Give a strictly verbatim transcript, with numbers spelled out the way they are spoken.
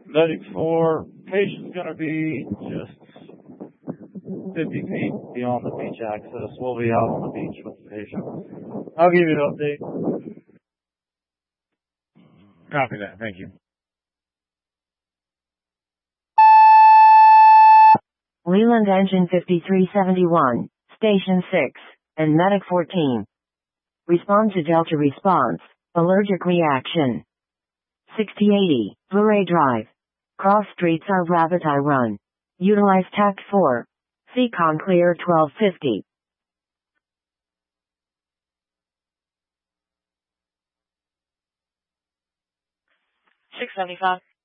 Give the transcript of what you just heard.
Medic four, patient's gonna be just fifty feet beyond the beach access. We'll be out on the beach with the patient. I'll give you an update. Copy that. Thank you. Leland Engine fifty-three seventy-one, Station six, and Medic fourteen. Respond to Delta response. Allergic reaction. sixty eighty, Blu-ray Drive. Cross streets are Rabbit Eye Run. Utilize Tact four. Seacon Clear twelve fifty. six seventy-five.